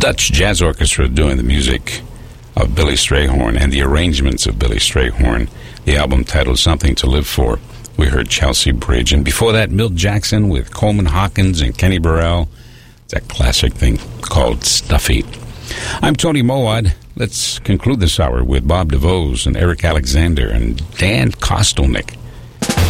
Dutch Jazz Orchestra doing the music of Billy Strayhorn and the arrangements of Billy Strayhorn. The album titled Something to Live For. We heard Chelsea Bridge, and before that, Milt Jackson with Coleman Hawkins and Kenny Burrell. It's a classic thing called Stuffy. I'm Tony Mowat. Let's conclude this hour with Bob DeVos and Eric Alexander and Dan Kostelnick.